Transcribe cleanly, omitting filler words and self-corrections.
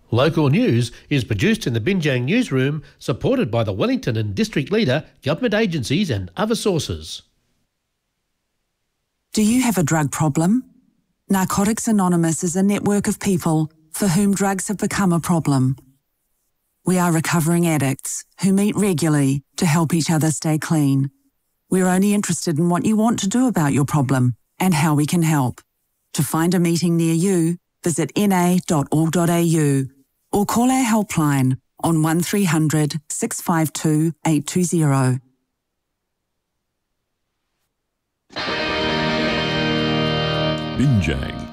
Local news is produced in the Binjang newsroom, supported by the Wellington and District Leader, government agencies and other sources. Do you have a drug problem? Narcotics Anonymous is a network of people for whom drugs have become a problem. We are recovering addicts who meet regularly to help each other stay clean. We're only interested in what you want to do about your problem and how we can help. To find a meeting near you, visit na.org.au or call our helpline on 1300 652 820. Binjang.